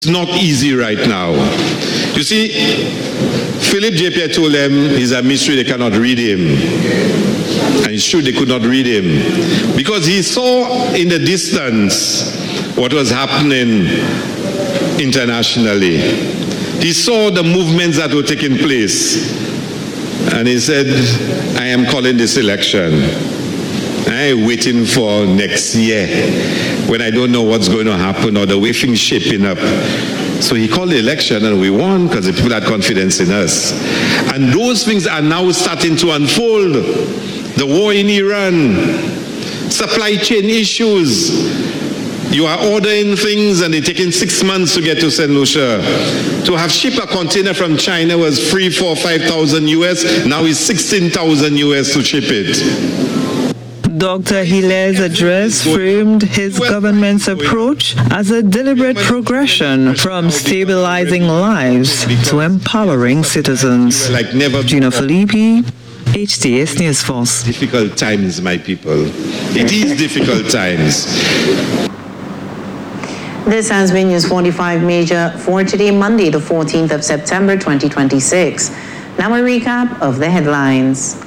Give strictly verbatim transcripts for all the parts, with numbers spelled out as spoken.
It's not easy right now. You see, Philip J. Pierre told them he's a mystery, they cannot read him. And it's true, they could not read him. Because he saw in the distance what was happening internationally. He saw the movements that were taking place. And he said, I am calling this election. I am waiting for next year when I don't know what's going to happen or the way things shaping up. So he called the election and we won because the people had confidence in us. And those things are now starting to unfold. The war in Iran, supply chain issues. You are ordering things and they're taking six months to get to Saint Lucia. To have shipped a container from China was three, four, five thousand U S. Now it's sixteen thousand U S to ship it. Doctor Hilaire's address framed his government's approach as a deliberate progression from stabilizing lives to empowering citizens. Like never Gina Filippi, H T S News Force. Difficult times, my people. It is difficult times. This has been News forty-five Major for today, Monday, the fourteenth of September, twenty twenty-six. Now a recap of the headlines.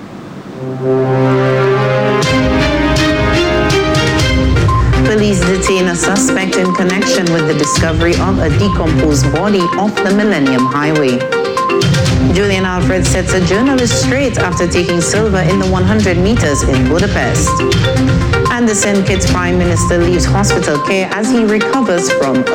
Police detain a suspect in connection with the discovery of a decomposed body off the Millennium Highway. Julian Alfred sets a journalist straight after taking silver in the one hundred meters in Budapest. And the Saint Kitts Prime Minister leaves hospital care as he recovers from